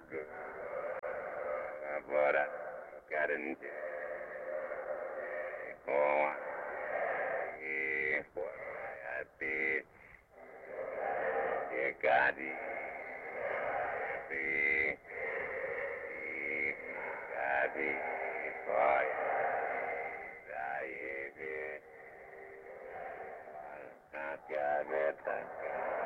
Agora quero com e foi a Gadi Gadi foi daí a Gaveta